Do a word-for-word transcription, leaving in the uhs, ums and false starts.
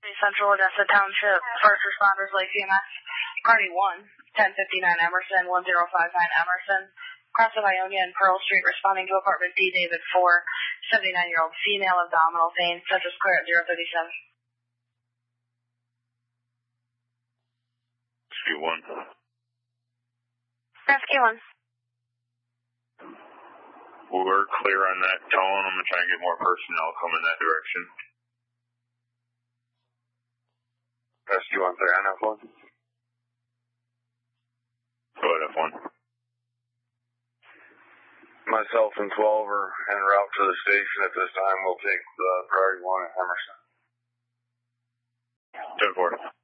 Central Odessa Township, first responders, Lake E M S. Party one, ten fifty-nine Emerson, one zero five nine Emerson. Cross of Ionia and Pearl Street, responding to apartment D. David four, seventy-nine-year-old female, abdominal pain, census clear at zero thirty-seven. Rescue one. Rescue one. We're clear on that tone. I'm going to try and get more personnel coming that direction. Rescue one there on F one. Go ahead, F one. Myself and twelve are en route to the station at this time. We'll take the priority one at Emerson. ten four.